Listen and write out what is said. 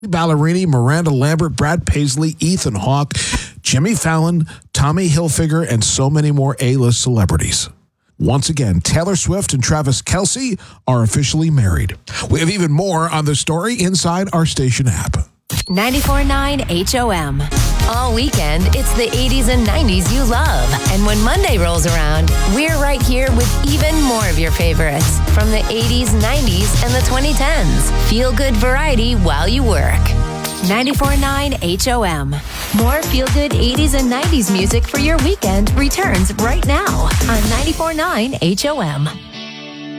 Ballerini, Miranda Lambert, Brad Paisley, Ethan Hawke, Jimmy Fallon, Tommy Hilfiger, and so many more A-list celebrities. Once again, Taylor Swift and Travis Kelce are officially married. We have even more on the story inside our station app. 94.9 HOM. All weekend, it's the 80s and 90s you love. And when Monday rolls around, we're right here with even more of your favorites from the 80s, 90s, and the 2010s. Feel good variety while you work. 94.9 HOM. More feel-good 80s and 90s music for your weekend returns right now on 94.9 HOM.